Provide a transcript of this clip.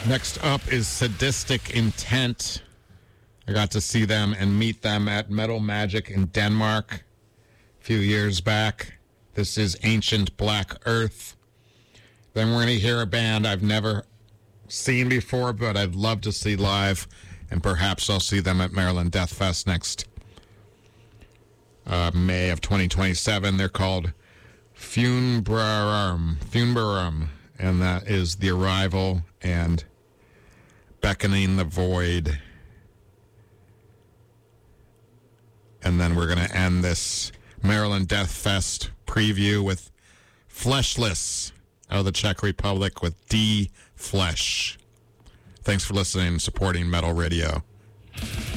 Next up is Sadistic Intent. I got to see them and meet them at Metal Magic in Denmark a few years back. This is Ancient Black Earth. Then we're going to hear a band I've never seen before, but I'd love to see live, and perhaps I'll see them at Maryland Death Fest next May of 2027. They're called Funebrarum, and that is The Arrival and Beckoning the Void. And then we're going to end this Maryland Death Fest preview with Fleshless out of the Czech Republic with D Flesh. Thanks for listening and supporting Metal Radio.